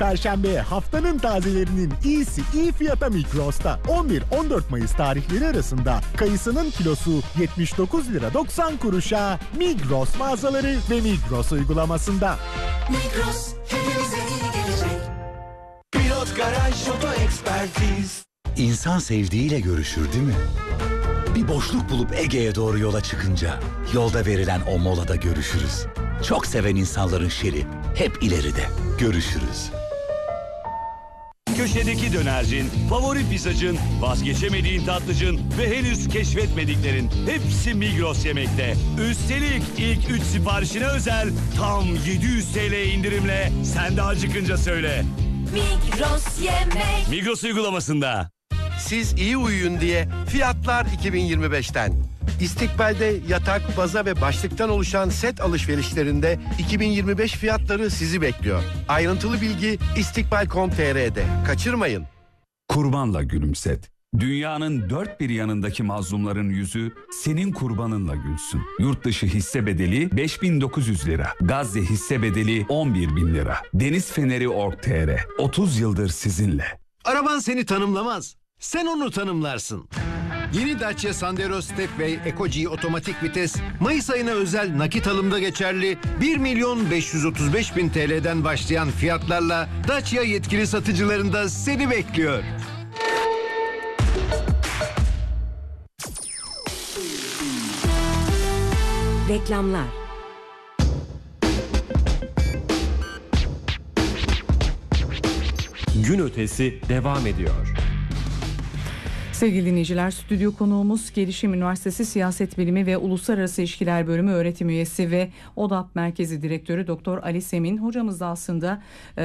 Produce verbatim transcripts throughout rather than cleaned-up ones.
Perşembe haftanın tazelerinin iyisi iyi fiyata Migros'ta. on bir on dört Mayıs tarihleri arasında kayısının kilosu yetmiş dokuz lira doksan kuruşa Migros mağazaları ve Migros uygulamasında. Migros hepimize iyi gelecek. Pilot Garaj Oto Ekspertiz. İnsan sevdiğiyle görüşür değil mi? Bir boşluk bulup Ege'ye doğru yola çıkınca yolda verilen o molada görüşürüz. Çok seven insanların şeri hep ileride. Görüşürüz. Köşedeki dönercin, favori pizzacın, vazgeçemediğin tatlıcın ve henüz keşfetmediklerin hepsi Migros Yemek'te. Üstelik ilk üç siparişine özel tam yedi yüz TL indirimle sen de acıkınca söyle. Migros Yemek. Migros uygulamasında. Siz iyi uyuyun diye fiyatlar iki bin yirmi beşten. İstikbal'de yatak, baza ve başlıktan oluşan set alışverişlerinde iki bin yirmi beş fiyatları sizi bekliyor. Ayrıntılı bilgi istikbal nokta com nokta tr'de. Kaçırmayın. Kurbanla gülümset. Dünyanın dört bir yanındaki mazlumların yüzü senin kurbanınla gülsün. Yurt dışı hisse bedeli beş bin dokuz yüz lira. Gazze hisse bedeli on bir bin lira. Deniz Feneri nokta org nokta tr. otuz yıldır sizinle. Araban seni tanımlamaz. Sen onu tanımlarsın. Yeni Dacia Sandero Stepway Eco-G otomatik vites Mayıs ayına özel nakit alımda geçerli bir milyon beş yüz otuz beş bin T L'den başlayan fiyatlarla Dacia yetkili satıcılarında seni bekliyor. Reklamlar. Gün ötesi devam ediyor. Sevgili dinleyiciler, stüdyo konuğumuz Gelişim Üniversitesi Siyaset Bilimi ve Uluslararası İlişkiler Bölümü öğretim üyesi ve ODAP Merkezi Direktörü Doktor Ali Semin. Hocamız da aslında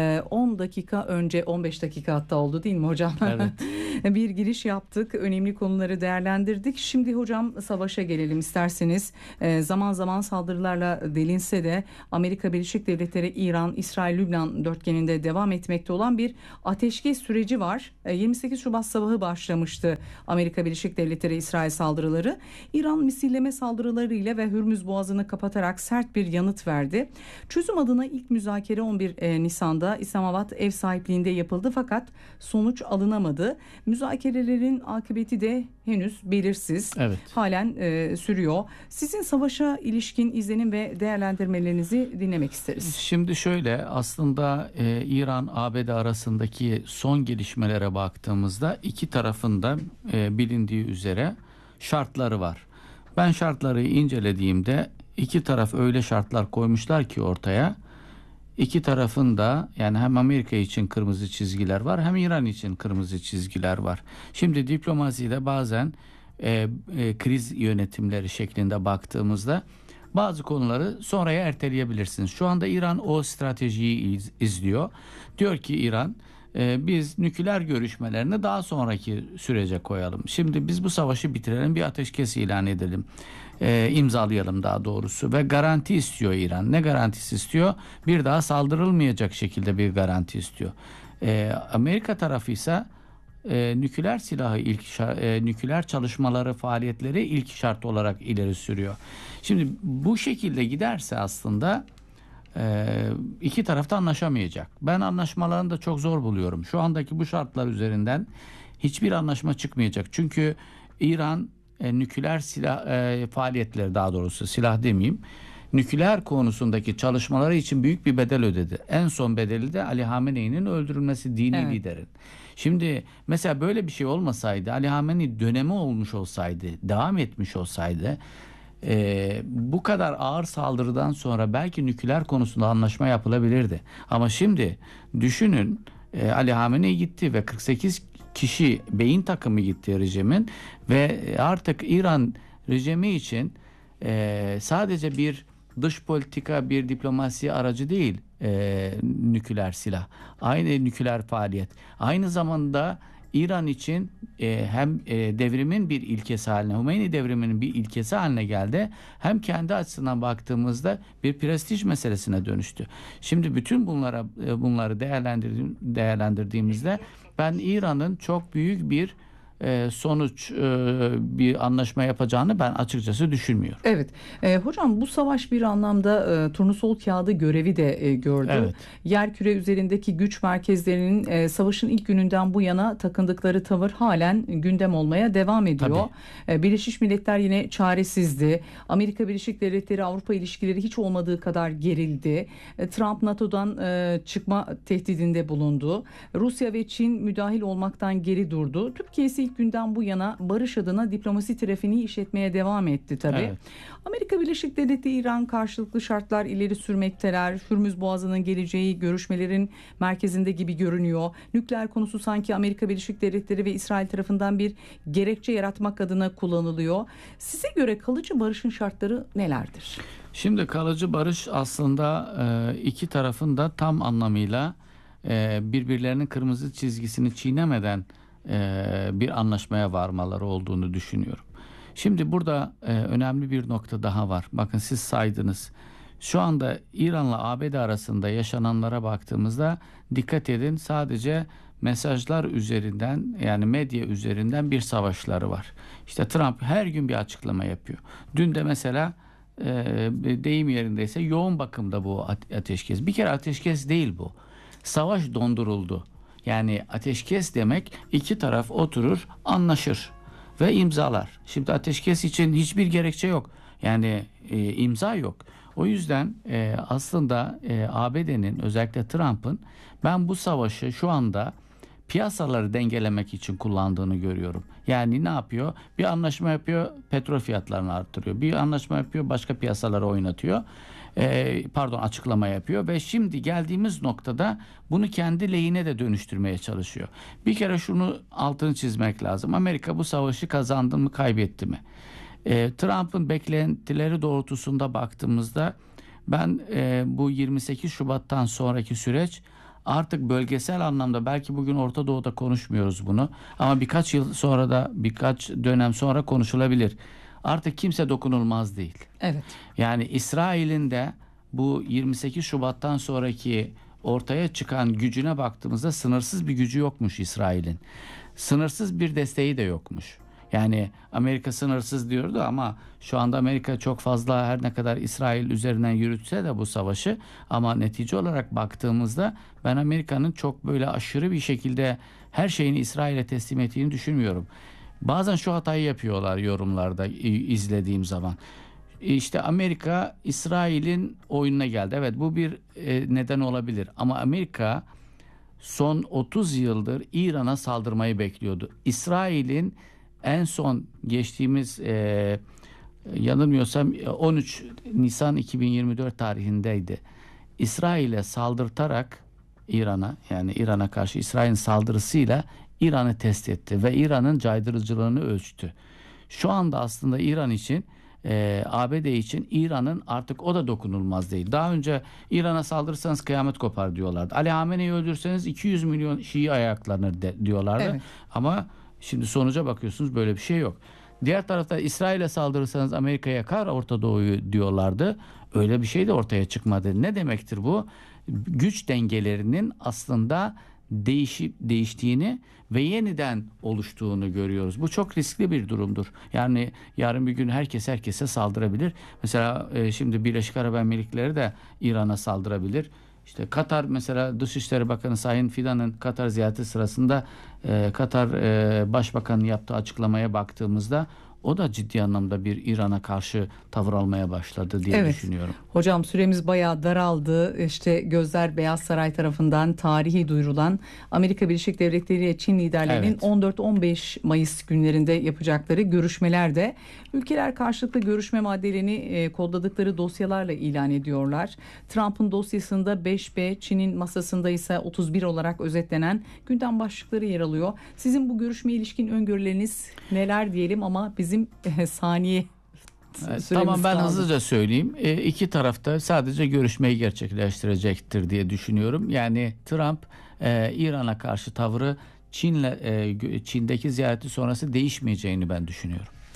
on dakika önce, on beş dakika hatta oldu değil mi hocam? Evet. Bir giriş yaptık, önemli konuları değerlendirdik. Şimdi hocam savaşa gelelim isterseniz. Zaman zaman saldırılarla delinse de Amerika Birleşik Devletleri, İran, İsrail, Lübnan dörtgeninde devam etmekte olan bir ateşkes süreci var. yirmi sekiz Şubat sabahı başlamıştı Amerika Birleşik Devletleri İsrail saldırıları. İran misilleme saldırılarıyla ve Hürmüz Boğazı'nı kapatarak sert bir yanıt verdi. Çözüm adına ilk müzakere on bir Nisan'da İslamabad ev sahipliğinde yapıldı fakat sonuç alınamadı. Müzakerelerin akıbeti de henüz belirsiz. Evet. Halen e, sürüyor. Sizin savaşa ilişkin izlenim ve değerlendirmelerinizi dinlemek isteriz. Şimdi şöyle, aslında e, İran-A B D arasındaki son gelişmelere baktığımızda iki tarafında e, bilindiği üzere şartları var. Ben şartları incelediğimde iki taraf öyle şartlar koymuşlar ki ortaya, iki tarafın da, yani hem Amerika için kırmızı çizgiler var hem İran için kırmızı çizgiler var. Şimdi diplomaside bazen e, e, kriz yönetimleri şeklinde baktığımızda bazı konuları sonraya erteleyebilirsiniz. Şu anda İran o stratejiyi iz, izliyor. Diyor ki İran, e, biz nükleer görüşmelerini daha sonraki sürece koyalım. Şimdi biz bu savaşı bitirelim, bir ateşkes ilan edelim. E, imzalayalım daha doğrusu ve garanti istiyor İran. Ne garantisi istiyor? Bir daha saldırılmayacak şekilde bir garanti istiyor. E, Amerika tarafı ise e, nükleer silahı ilk e, nükleer çalışmaları, faaliyetleri ilk şart olarak ileri sürüyor. Şimdi bu şekilde giderse aslında e, iki tarafta anlaşamayacak. Ben anlaşmalarını da çok zor buluyorum. Şu andaki bu şartlar üzerinden hiçbir anlaşma çıkmayacak. Çünkü İran E, nükleer silah e, faaliyetleri, daha doğrusu silah demeyeyim, nükleer konusundaki çalışmaları için büyük bir bedel ödedi. En son bedeli de Ali Hamenei'nin öldürülmesi, dini evet. liderin. Şimdi mesela böyle bir şey olmasaydı, Ali Hamenei dönemi olmuş olsaydı, devam etmiş olsaydı, e, bu kadar ağır saldırıdan sonra belki nükleer konusunda anlaşma yapılabilirdi. Ama şimdi düşünün, e, Ali Hamenei gitti ve kırk sekiz kişi beyin takımı gitti rejimin ve artık İran rejimi için e, sadece bir dış politika, bir diplomasi aracı değil e, nükleer silah, aynı nükleer faaliyet, aynı zamanda İran için e, hem e, devrimin bir ilkesi haline, Hümeyni devriminin bir ilkesi haline geldi, hem kendi açısından baktığımızda bir prestij meselesine dönüştü. Şimdi bütün bunlara bunları değerlendirdiğim, değerlendirdiğimizde ben İran'ın çok büyük bir e, sonuç e, bir anlaşma yapacağını ben açıkçası düşünmüyorum. Evet. E, hocam bu savaş bir anlamda e, turnusol kağıdı görevi de e, gördü. Evet. Yerküre üzerindeki güç merkezlerinin e, savaşın ilk gününden bu yana takındıkları tavır halen gündem olmaya devam ediyor. E, Birleşmiş Milletler yine çaresizdi. Amerika Birleşik Devletleri Avrupa ilişkileri hiç olmadığı kadar gerildi. E, Trump NATO'dan e, çıkma tehdidinde bulundu. Rusya ve Çin müdahil olmaktan geri durdu. Türkiye ise ilk günden bu yana barış adına diplomasi trafiğini işletmeye devam etti tabii. Evet. Amerika Birleşik Devletleri İran karşılıklı şartlar ileri sürmekteler. Hürmüz Boğazı'nın geleceği görüşmelerin merkezinde gibi görünüyor. Nükleer konusu sanki Amerika Birleşik Devletleri ve İsrail tarafından bir gerekçe yaratmak adına kullanılıyor. Size göre kalıcı barışın şartları nelerdir? Şimdi kalıcı barış aslında e, iki tarafın da tam anlamıyla e, birbirlerinin kırmızı çizgisini çiğnemeden e, bir anlaşmaya varmaları olduğunu düşünüyorum. Şimdi burada e, önemli bir nokta daha var. Bakın siz saydınız. Şu anda İran'la A B D arasında yaşananlara baktığımızda dikkat edin, sadece mesajlar üzerinden, yani medya üzerinden bir savaşları var. İşte Trump her gün bir açıklama yapıyor. Dün de mesela e, deyim yerindeyse yoğun bakımda bu ateşkes. Bir kere ateşkes değil bu. Savaş donduruldu. Yani ateşkes demek iki taraf oturur, anlaşır ve imzalar. Şimdi ateşkes için hiçbir gerekçe yok. Yani e, imza yok. O yüzden e, aslında e, A B D'nin, özellikle Trump'ın, ben bu savaşı şu anda piyasaları dengelemek için kullandığını görüyorum. Yani ne yapıyor? Bir anlaşma yapıyor, petrol fiyatlarını arttırıyor. Bir anlaşma yapıyor, başka piyasaları oynatıyor. E, pardon açıklama yapıyor ve şimdi geldiğimiz noktada bunu kendi lehine de dönüştürmeye çalışıyor. Bir kere şunu altını çizmek lazım. Amerika bu savaşı kazandı mı, kaybetti mi? E, Trump'ın beklentileri doğrultusunda baktığımızda ben e, bu yirmi sekiz Şubat'tan sonraki süreç artık bölgesel anlamda, belki bugün Orta Doğu'da konuşmuyoruz bunu ama birkaç yıl sonra da, birkaç dönem sonra konuşulabilir. Artık kimse dokunulmaz değil. Evet. Yani İsrail'in de bu yirmi sekiz Şubat'tan sonraki ortaya çıkan gücüne baktığımızda sınırsız bir gücü yokmuş İsrail'in. Sınırsız bir desteği de yokmuş. Yani Amerika sınırsız diyordu ama şu anda Amerika çok fazla, her ne kadar İsrail üzerinden yürütse de bu savaşı, ama netice olarak baktığımızda ben Amerika'nın çok böyle aşırı bir şekilde her şeyini İsrail'e teslim ettiğini düşünmüyorum. Bazen şu hatayı yapıyorlar yorumlarda izlediğim zaman. İşte Amerika İsrail'in oyununa geldi. Evet, bu bir e, neden olabilir ama Amerika son otuz yıldır İran'a saldırmayı bekliyordu. İsrail'in en son geçtiğimiz e, yanılmıyorsam on üç Nisan iki bin yirmi dört tarihindeydi. İsrail'e saldırtarak İran'a, yani İran'a karşı İsrail'in saldırısıyla İran'ı test etti ve İran'ın caydırıcılığını ölçtü. Şu anda aslında İran için, e, A B D için İran'ın artık o da dokunulmaz değil. Daha önce İran'a saldırırsanız kıyamet kopar diyorlardı. Ali Hamene'yi öldürseniz iki yüz milyon Şii ayaklanır de, diyorlardı. Evet. Ama şimdi sonuca bakıyorsunuz, böyle bir şey yok. Diğer tarafta İsrail'e saldırırsanız Amerika yakar Orta Doğu'yu diyorlardı. Öyle bir şey de ortaya çıkmadı. Ne demektir bu? Güç dengelerinin aslında değişip değiştiğini ve yeniden oluştuğunu görüyoruz. Bu çok riskli bir durumdur. Yani yarın bir gün herkes herkese saldırabilir. Mesela e, şimdi Birleşik Arap Emirlikleri de İran'a saldırabilir. İşte Katar, mesela Dışişleri Bakanı Sayın Fidan'ın Katar ziyareti sırasında e, Katar e, Başbakanı'nın yaptığı açıklamaya baktığımızda o da ciddi anlamda bir İran'a karşı tavır almaya başladı diye Evet. düşünüyorum. Hocam süremiz bayağı daraldı. İşte gözler Beyaz Saray tarafından tarihi duyurulan Amerika Birleşik Devletleri ile Çin liderlerinin Evet. on dört on beş Mayıs günlerinde yapacakları görüşmelerde ülkeler karşılıklı görüşme maddelerini e, kodladıkları dosyalarla ilan ediyorlar. Trump'ın dosyasında beş B, Çin'in masasında ise otuz bir olarak özetlenen gündem başlıkları yer alıyor. Sizin bu görüşmeye ilişkin öngörüleriniz neler diyelim, ama bizim e, saniye Evet, süremiz tamam, ben kaldı. hızlıca söyleyeyim. E, iki tarafta sadece görüşmeyi gerçekleştirecektir diye düşünüyorum. Yani Trump e, İran'a karşı tavrı Çin'le e, Çin'deki ziyareti sonrası değişmeyeceğini ben düşünüyorum.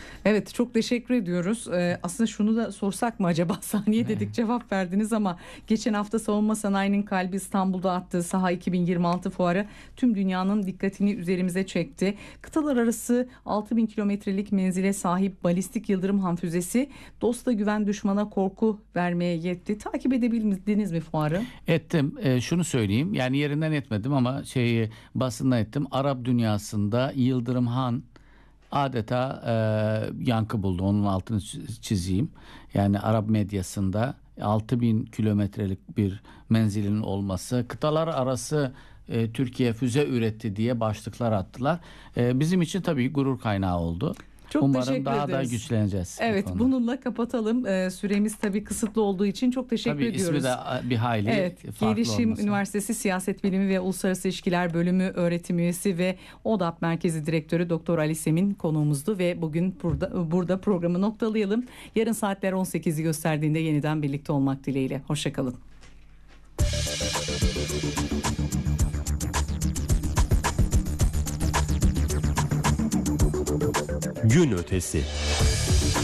Evet, çok teşekkür ediyoruz. Ee, aslında şunu da sorsak mı acaba? Saniye dedik, cevap verdiniz ama geçen hafta savunma sanayinin kalbi İstanbul'da attığı Saha iki bin yirmi altı fuarı tüm dünyanın dikkatini üzerimize çekti. Kıtalar arası altı bin kilometrelik menzile sahip balistik yıldırım han füzesi dosta güven, düşmana korku vermeye yetti. Takip edebildiniz mi fuarı? Ettim. E, şunu söyleyeyim. Yani yerinden etmedim ama şeyi basından ettim. Arap dünyasında Yıldırım Han adeta e, yankı buldu. Onun altını çizeyim. Yani Arap medyasında altı bin kilometrelik bir menzilin olması, kıtalar arası e, Türkiye füze üretti diye başlıklar attılar. E, bizim için tabii gurur kaynağı oldu. Çok Umarım teşekkür daha ederiz. da güçleneceğiz. Evet, bununla kapatalım. Ee, süremiz tabii kısıtlı olduğu için çok teşekkür tabii ediyoruz. Tabii ismi de bir hayli evet, farklı Gelişim olması. Üniversitesi Siyaset Bilimi ve Uluslararası İlişkiler Bölümü öğretim üyesi ve O D A P Merkezi Direktörü Doktor Ali Semin konuğumuzdu ve bugün burada burada programı noktalayalım. Yarın saatler on sekizi gösterdiğinde yeniden birlikte olmak dileğiyle. Hoşçakalın. Gün ötesi.